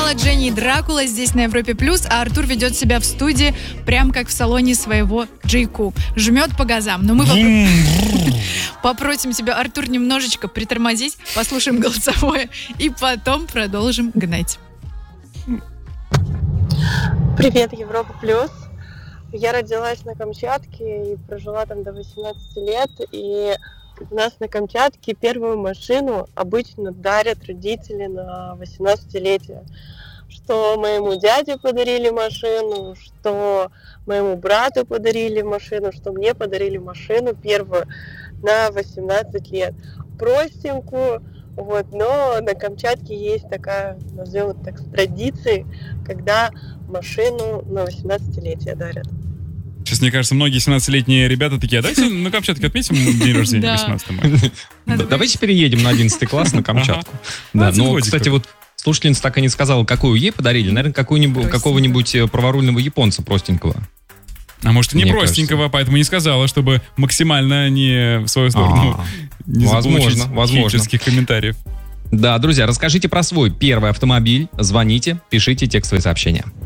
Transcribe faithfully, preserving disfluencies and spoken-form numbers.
канала Дженни и Дракула здесь на Европе Плюс, а Артур ведет себя в студии прям как в салоне своего Джейку. Жмет по газам. Но мы попро... попросим тебя, Артур, немножечко притормозить, послушаем голосовое и потом продолжим гнать. Привет, Европа Плюс. Я родилась на Камчатке и прожила там до восемнадцати лет. И у нас на Камчатке первую машину обычно дарят родители на восемнадцатилетие. Что моему дяде подарили машину, что моему брату подарили машину, что мне подарили машину первую на восемнадцать лет. Простенькую, вот, но на Камчатке есть такая, назовем это так, традиция, когда машину на восемнадцатилетие дарят. Сейчас, мне кажется, многие семнадцатилетние ребята такие, а давайте на Камчатке отметим день рождения восемнадцатого мая. Давайте переедем на одиннадцатый класс на Камчатку. Да, ну, кстати, вот слушательница так и не сказала, какую ей подарили. Наверное, какого-нибудь праворульного японца простенького. А может, и не простенького, поэтому не сказала, чтобы максимально не в свою сторону не заполучить хейтерских комментариев. Да, друзья, расскажите про свой первый автомобиль. Звоните, пишите текстовые сообщения.